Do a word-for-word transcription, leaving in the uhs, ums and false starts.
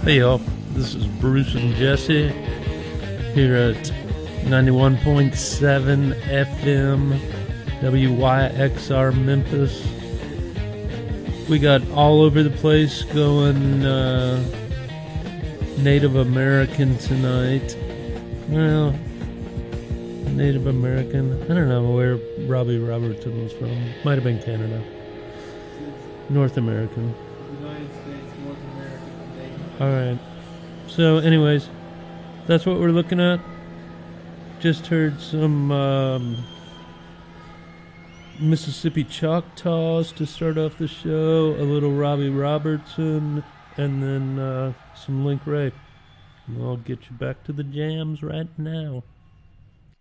Hey y'all, this is Bruce and Jesse here at ninety-one point seven F M W Y X R Memphis. We got all over the place going uh, Native American tonight. Well, Native American. I don't know where Robbie Robertson was from. Might have been Canada. North American. United States, North American, Native. Alright. So, anyways, that's what we're looking at. Just heard some um, Mississippi Choctaws to start off the show. A little Robbie Robertson. And then uh, some Link Wray. And I'll get you back to the jams right now.